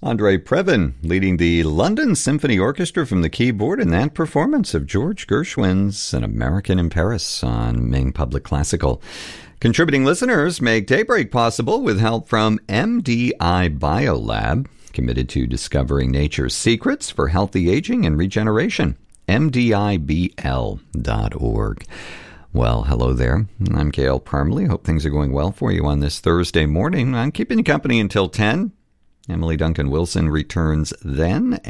Andre Previn leading the London Symphony Orchestra from the keyboard in that performance of George Gershwin's An American in Paris on Maine Public Classical. Contributing listeners make Daybreak possible with help from MDI Biolab, committed to discovering nature's secrets for healthy aging and regeneration. MDIBL.org. Well, hello there. I'm Gail Parmley. Hope things are going well for you on this Thursday morning. I'm keeping you company until 10. Emily Duncan Wilson returns then,